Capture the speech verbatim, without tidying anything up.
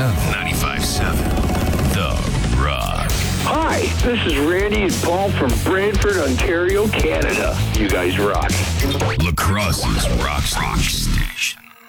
seven. ninety-five seven. The Rock. Hi, this is Randy and Paul from Brantford, Ontario, Canada. You guys rock. La Crosse's Rock Station.